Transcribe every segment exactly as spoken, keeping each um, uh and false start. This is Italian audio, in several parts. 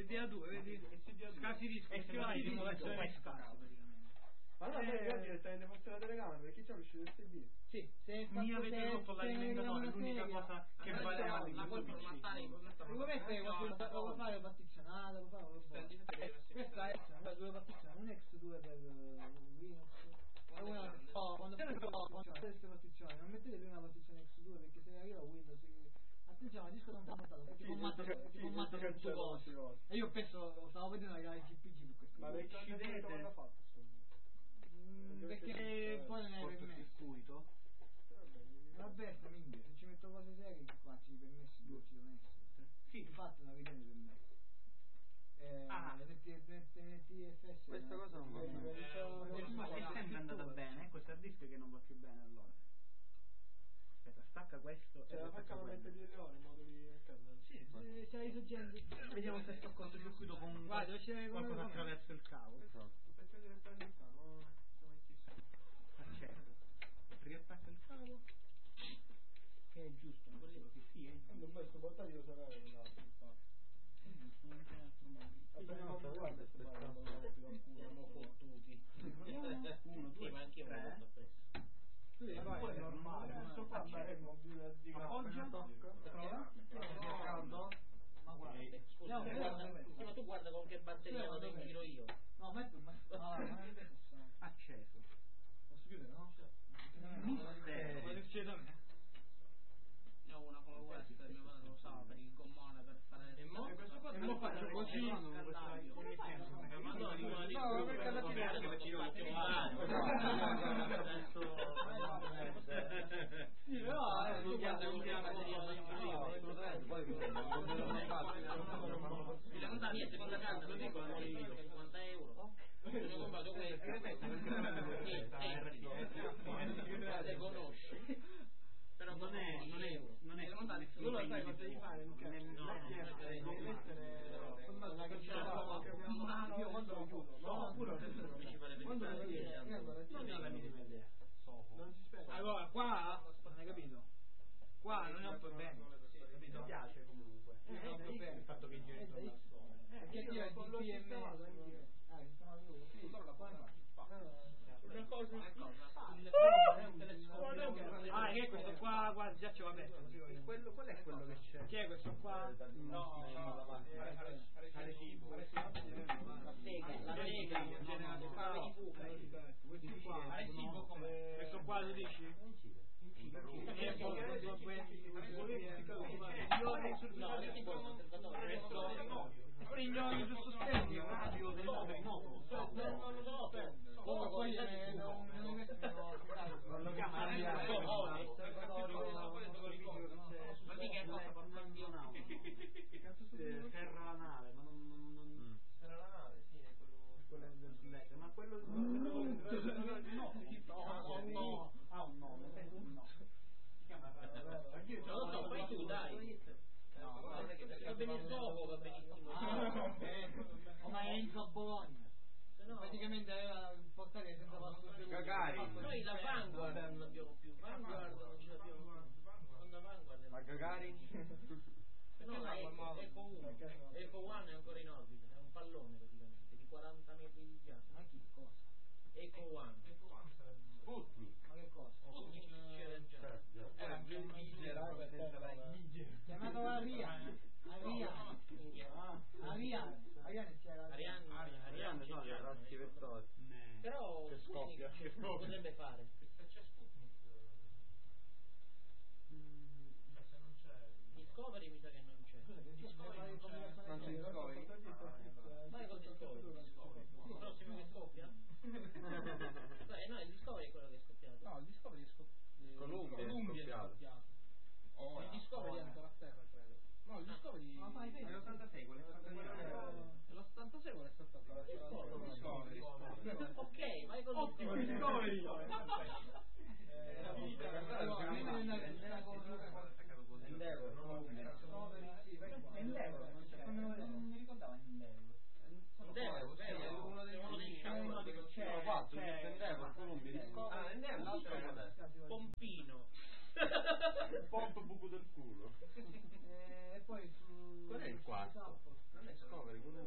D A due, vedi? Scassi di e si va in simulazione scarso. Ma no, eh, io direttamente fosse la telecamera, perché c'è l'uscita del C D? Sì, se mi avete rotto l'alimentatore, l'unica cosa che valeva di questo P C. Vuoi mettere qualcosa, lo fare partizionato, lo fare, lo fare. Questa è due partizionate, un X due per Linux. Oh, quando fate queste partizioni, non mettete prima la partizione X due perché se arriva Windows, attenzione, il disco non sta montato perché formato per due cose. E io penso, stavo vedendo la G P G per questo. Ma perché uccidete? Cosa ha fatto? Perché poi non hai permesso. Vabbè, sta minchia, se ci metto cose serie qua ci permessi due ci devono essere. Sì, infatti non ritiene permesso. Eh, ah, N T F S. Questa cosa non va bene. È sempre andata bene, questo hard disk che non va più bene allora. Aspetta, stacca questo. Cioè la facciamo mettere delle ore in modo di accendere. Sì, se c'hai i soggetti. Vediamo se sto cortocircuito con qualcosa attraverso il cavo. Aspetta direttamente il cavo. Accendo. Riattacca il cavo. Che è giusto, non credo che sì, è giusto. Non questo portatile sarà l'altro. È giusto, non c'è altro modo. No, guarda, siamo fottuti. Uno, due, ma anche io me lo porto appresso. Sì, poi è normale, questo qua è il mobile di appoggia, prova, è caldo. Ma guarda, scusa, no, guarda, sì, ma tu guarda con che batteria vado in giro io. No, ma tu, ma acceso. Posso chiudere, no? Mistero. Vuoi succede a me? Ne ho una come questa, mio padre lo usava per il gommone per fare e mo questo qua e mo faccio così no, perché alla fine anche perché io lo chiamo adesso sì, però tu guarda con che batteria la conta mia seconda carta lo dico la io cinquanta euro ho comprato questa se conosci però non è non è non è tu lo sai cosa devi fare non devi mettere io quando lo chiudo no pure quando lo chiudo non è la minima idea non si spera allora qua non hai capito qua non è un problema mi piace comunque il fatto che giri intorno al sole perché io è D P M ah il sistema sì solo la qua una cosa ah che questo qua qua già ce l'ho aperto quello qual è quello che c'è che è questo qua no no Arecibo la sega la sega generato qua questo qua Arecibo come questo qua lo dici? E poi Prignoni giusto stesso radio del noto non lo so come poi non lo chiama ma di che cosa portando io una terra la nave ma non era la nave sì è quello del ma quello no no ha un nome penso un no si chiama non lo so poi tu dai no guarda che va benissimo va benissimo ma è Enzo Bologna praticamente aveva il portale senza passo Gagarin noi la Vanguard non abbiamo più Vanguard non ce l'abbiamo più Vanguard ma Gagarin no Eco uno Eco uno è ancora in orbita è un pallone praticamente di quaranta metri di diametro ma chi cosa? Eco uno Sputnik ma che cosa? Sputnik c'era già era un Niger senza la Niger chiamato Ariane Ariane Ariane Ariane c'era Ariane Ariane no gli razzi vettori però che scoppia che scoppia potrebbe fare c'è Sputnik se non c'è Discovery mi sa che non c'è non c'è Discovery vai col Discovery il prossimo che scoppia beh no il Discovery è quello che è scoppiato no il Discovery è scoppiato Columbia è scoppiato oh il Discovery è ancora a terra credo no il Discovery ma fai è l'ottantasei quello è l'ottantasei quello è saltato Discovery ok vai con ottimo Discovery Endeavor Endeavor non mi ricordavo Endeavor Endeavor è uno dei sciamani c'è quattro Endeavor Columbia ah Endeavor Pompino Pompo buco del culo e poi su qual è il quarto? non è Discovery quello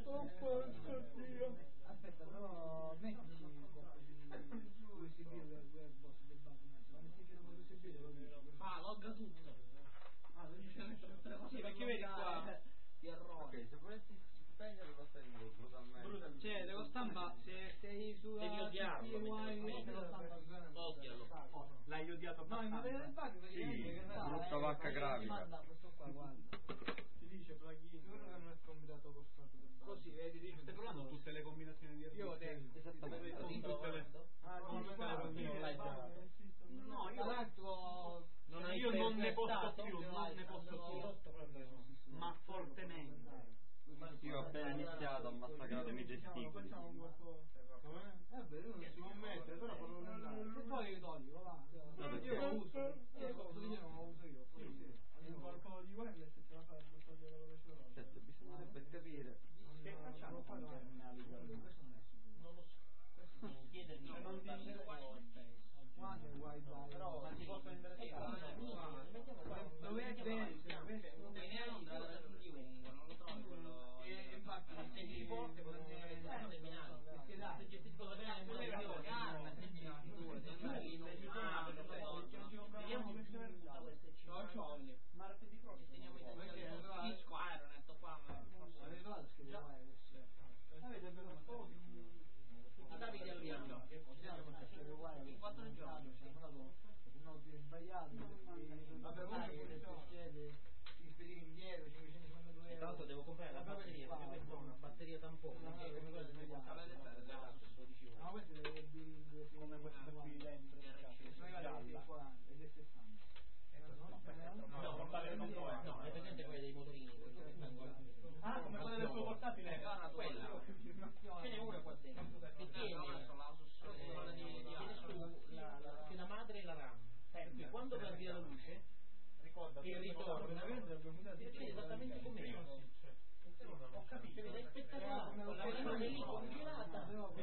Aspetta, però mettici un po' di U S B web boss del Batman. Ma metti che dopo U S B lo dico. Ah, logga tutto. Ah, lo dice tutte le cose. Sì, perché vedi qua Di errore. Ok, se volessi spegnere lo spengo brutalmente. cioè devo stampare. Se sei su Devi odiarlo mentre lo spendi. Odialo. L'hai odiato No, in materia del abbastanza. bug perché Sì, che fa, brutta eh, vacca ti grafica. manda questo qua, guarda. Ti dice plugin. Sicuro che non è combinato col stato del bug. Così vedi, dice Stai provando tutte le combinazioni di Io ho detto. Esattamente. con tutte le Ah, con no, tutte le guarda, combinazioni. non l'hai già. No, io Tra l'altro non, hai io non ne posso perfettato, più, non ne posso più, ma fortemente. Io ho appena iniziato, ho massacrato i testicoli. Facciamo un qualcosa. È vero, uno si può mettere, però quello non dà. Se poi io toglio, va. Io lo uso. Io lo uso, io non lo uso io. Un qualcosa di wireless che va a fare il taglio della velocità. Certo, bisognerebbe capire. Che facciamo poi terminali? Questo non è sicuro. Non lo so. Non chiedermi Se non di dice Quando è wifi? però Ma si possono interessare? Dove è dentro? e ne hai la di lungo, non lo trovi quello. E infatti se ti porti con un terminale. Perché dai, Se gestisci con la vera non è una carta, se ti due, se magari non ah, vediamo da queste cinque. Martedì prossimo. Teniamo i tempi disco Ironet qua, ma forse avete trovato che già avete bevuto tutti i capi del viaggio. In quattro giorni. no, ti è sbagliato. Vabbè, comunque succede rispedire indietro cinquecentocinquantadue Tra l'altro euro. devo comprare la batteria, perché questa è una batteria tampone, che è come quella del mio portatile. No, questo deve dire Come questo qui dentro. ed è sessanta. No, non vale, non può essere. No, è presente quelle dei motorini. Ah, come quella del suo portatile? Quella. Ce n'è una qua dentro. Che tiene la madre e la RAM. Perché quando vai via la luce Ricorda, e ritorna, è esattamente come io. ho capito. È spettacolare, con la rimane lì congelata.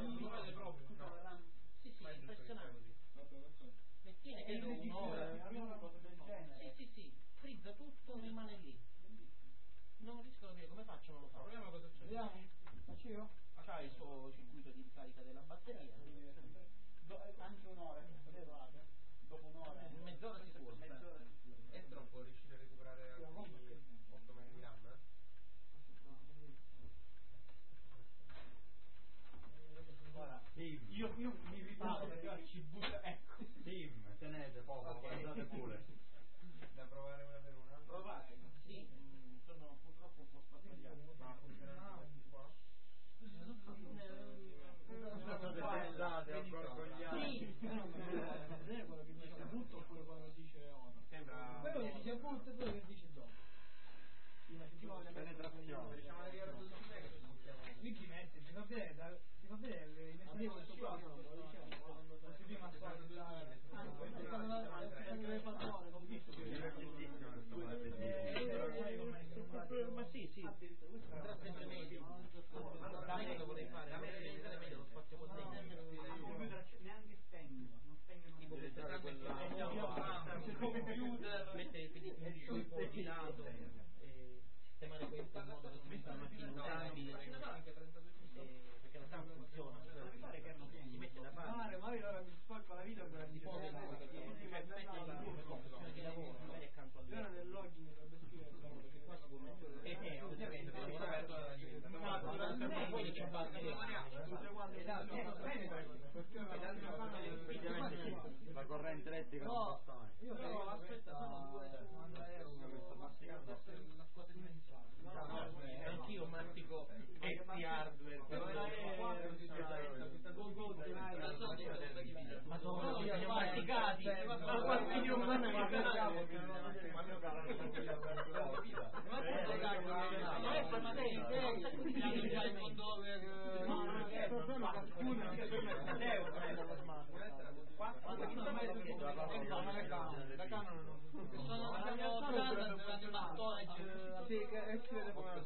Sì, sì, è impressionante. E tiene credo un'ora. Sì, sì, sì, frizza tutto, rimane lì. Non riesco a capire come faccio, non lo so. Proviamo cosa c'è. Vediamo, faccio io? C'ha il suo circuito di ricarica della batteria. Anche un'ora, dopo un'ora. Mezz'ora sicuro. Mezz'ora sicuro. È troppo riuscire a recuperare anche otto mega di RAM? Guarda, io, io mi riparo perché ora ci butta, ecco. Sim, tenete poco, guardate pure. Da provare una per una? Provare. Sì, sono purtroppo un po' spaziato. Ma funziona qua? Pensate, ancora con gli altri. Non è quello che dice butto oppure quello che dice ora. Sembra... Quello che dice butto e quello che dice dopo. penetrazione. Diciamo che era tutto che Qui ci mette, ti fa vedere, da- ti fa vedere i messaggi questo qua, questi prima squadra della... Ah, questo è stato la fattore, ho visto che... Ma sì, sì, tra sempre meglio. Da me lo vorrei fare, da me è meglio lo spazio così. Neanche spengono, non spengono Tipo queste transizioni, computer, mettere il pedicure di lato e sistemare questo in modo che si metta la macchina usabile. Perché la RAM funziona, si mette da parte. Ma io ora mi sporco la vita per Si può vedere perché si mette la funzione di lavoro, magari accanto al ora nel login dovrebbe scrivere il lavoro, perché qua si può mettere. E eh, ovviamente per lavorare ma durante poi che fa la corrente elettrica non no, basta. io però aspetta, sono duecento euro la cosa di mensale. anch'io mastico pezzi hardware ma sono li ho masticati ma quanti di umana che pensavo che non la Canon non sono sì, che si vede come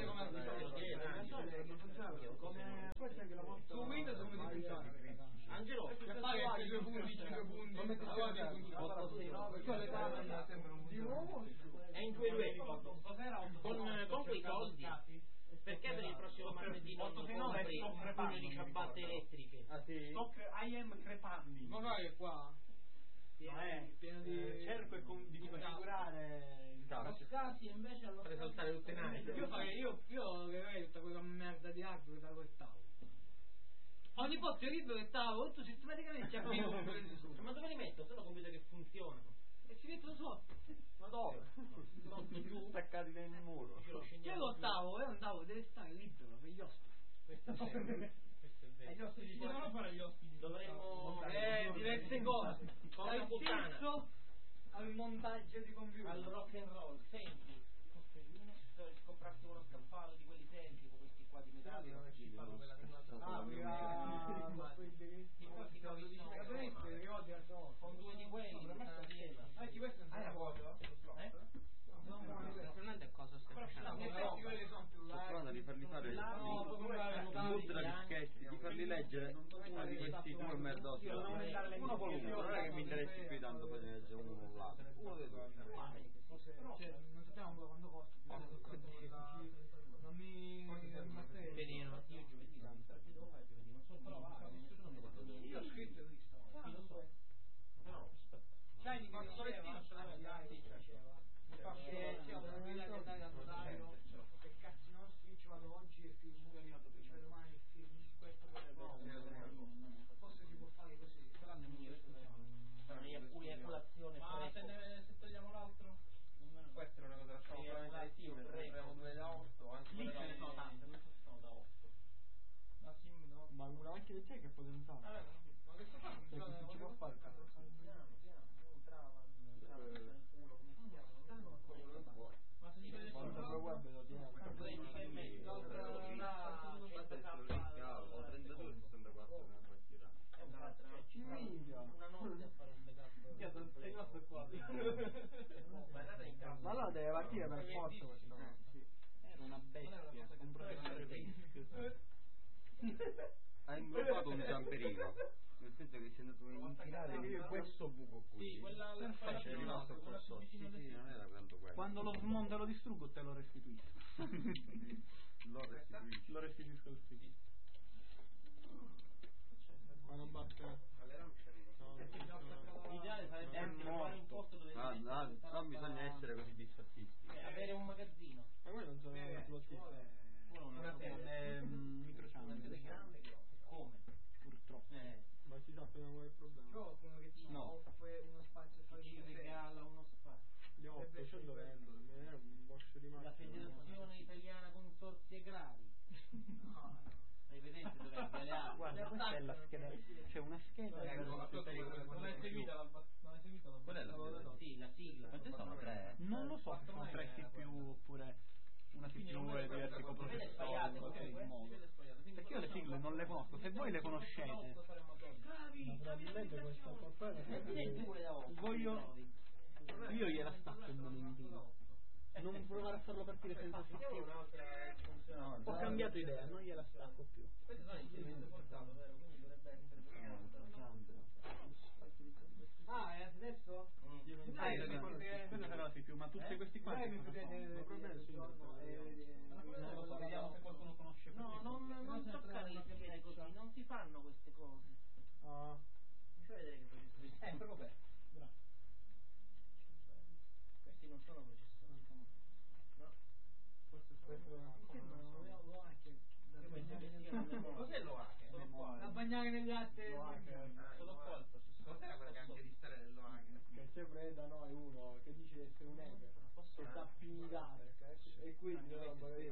poi c'è anche la moto su Windows come ti funziona Angelo che fai anche due punti cinque punti come ti funziona perché le Canon sembrano di nuovo è in due due con, con quei soldi perché per il prossimo martedì ottocentonove e sto crepando. di ciabatte elettriche. Ah sì? Sto cre- I am crepando. Ma guarda che qua No, eh, pieno di eh, cerco e con- di configurare il Lo scassi invece allo fare saltare tutte le navi. io farei io io che tutta quella merda di hardware da quel tavolo. Ogni volta libero che tavolo tutto sistematicamente appieno ma dove li metto? Sono computer che funzionano e si mettono sotto. Ma dove? sotto giù Staccati nel muro. Io lo tavolo è un tavolo deve stare libero per gli ospiti. questo è vero. Questo è E vero. gli ospiti Potevano fare gli ospiti. Dovremmo Eh, diverse cose. Porca Dal puttana. stesso al montaggio di computer. al rock and roll. Senti, se comprarsi uno scaffale di quelli seri tipo questi qua di metallo Ah, qui a con due di quelli Ah, chi questo è un vuoto? eh? Fernando è cosa stai facendo? Quelli sono più Sto provando di farli fare il mood da dischetti, di farli leggere a di questi due merdosi. Uno qualunque, non è che mi interessi più tanto poi di leggere uno o l'altro. Uno dei due. Cioè, non sappiamo quando costa. Non mi Benino, io giovedì perché devo fare giovedì non so niente. Io ho scritto e visto. No, aspetta. Sai di che solettino ce l'aveva? Sì, faceva. Mi fa che c'è una guida che dai a notaio. Che cazzi nostri, io ci vado oggi e film. Io ci vado domani e film. Questo potrebbe essere. Forse si può fare così. Saranno mie eiaculazione. Ma se, ne, se togliamo l'altro? Questa è una cosa, lasciamo solamente le sim, ne compriamo due da otto, anche Lì ce ne sono tante, non so se sono da otto. La sim no. Ma una macchina di te che puoi usare? Ma che sto facendo? Cioè, ci può fare il cazzo? Piano, piano, non trava, trava nel culo, come si chiama? Non lo so. Ma se si vede Quando solo il web lo tiene. tredici e mezzo. trentadue sessantaquattro ne puoi tirare. È un cazzo, cioè ci Minchia. una notte a fare un backup. Io sono sei rimasto qua. Guardate in casa. Ma allora deve partire per forza questo. Era una bestia, un professore Risk. Ha inglobato un zamperino. Nel senso che si è andato a infilare in questo buco qui. Sì, quella Perfetto, è rimasto qua sotto. Sì, sì, non era tanto quello. Quando lo smonto e lo distruggo te lo restituisco. Lo restituisci. Lo restituisco al fighissimo. Ma non basta. L'ideale sarebbe È anche trovare un posto dove Ah, no, non bisogna essere così disfattisti. eh, avere un magazzino. Ma voi non sono Uno una sede Microchamber. grande come? Purtroppo. Eh, Ma si sa appena qual è il problema? C'ho qualcuno che ti No. offre uno spazio a fare ci il regala uno spazio. Gli ottocento vendono, è un boscio di La macchine. Federazione Italiana Consorzi Agrari. Hai presente dove è Baleare? Guarda, questa è la scheda. C'è una scheda. Non hai seguito la non hai seguito la Qual è la Sì, la sigla. Quante sono tre? Non lo so se sono tre C P U oppure una C P U e diversi coprocessori in qualche modo. Perché io le sigle non le conosco, se voi le conoscete Probabilmente questa qua voglio io gliela stacco il momentino. Non provare a farlo partire senza C P U. Ho cambiato idea, non gliela stacco più. Questo sono il servizio portato, vero? Quindi dovrebbe essere Ah, è adesso? Io non Ah, so quello sarà la C P U, ma tutti questi qua Lei mi cosa sono? potete problema sì, Vediamo se qualcuno conosce. No, non, non toccare le schede così, non si fanno queste cose. Ah, Mi fai vedere che processori? Eh, proprio per. Bravo. Questi non sono processori. No. Forse Io penso che siano memoria. Cos'è l'oache? Sono qua. Da bagnare nel latte. Sono qua il processore. Cos'era quella che anche di storia dell'oache? che c'è preda noi uno che dice di essere un hacker che sa pigliare e quindi no, magari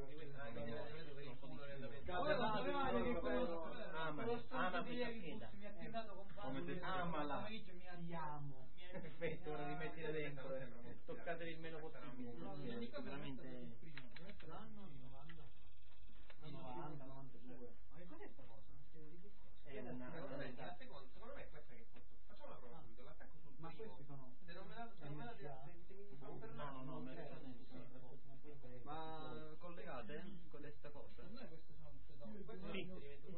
Ora lo sapevate che quello Ama, quello stronzo ama di questa ieri scheda. mi ha tentato con Come te- amala. Ti amo. Perfetto, ora rimettila dentro. eh. Toccatevi il meno possibile. Veramente. l'anno novanta, novantadue.